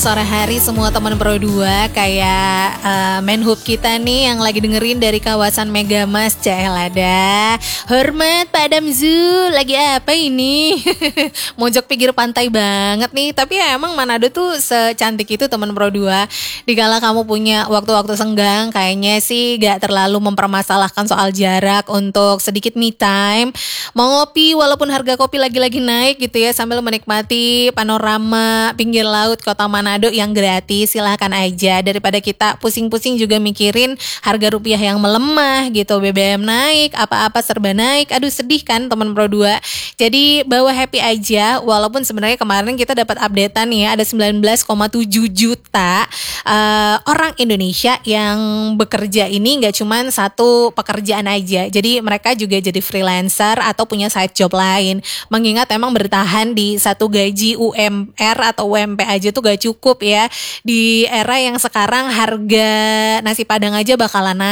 Sore hari semua teman Pro 2 kayak Menhub kita nih yang lagi dengerin dari kawasan Megamas Cielada. Hormat Pak Damzu, lagi apa ini? Mojok pinggir pantai banget nih. Tapi ya emang Manado tuh secantik itu teman Pro 2. Dikala kamu punya waktu-waktu senggang, kayaknya sih gak terlalu mempermasalahkan soal jarak untuk sedikit me time. Mau ngopi walaupun harga kopi lagi-lagi naik gitu ya, sambil menikmati panorama pinggir laut Kota Manado yang gratis, silahkan aja daripada kita pusing-pusing juga mikirin harga rupiah yang melemah gitu, BBM naik, apa-apa serba naik. Aduh sedih kan teman Pro 2. Jadi bawa happy aja, walaupun sebenarnya kemarin kita dapat updatean ya, ada 19,7 juta orang Indonesia yang bekerja ini nggak cuman satu pekerjaan aja. Jadi mereka juga jadi freelancer atau punya side job lain. Mengingat emang bertahan di satu gaji UMR atau UMP aja tuh gak cukup ya. Di era yang sekarang harga nasi padang aja bakalan naik.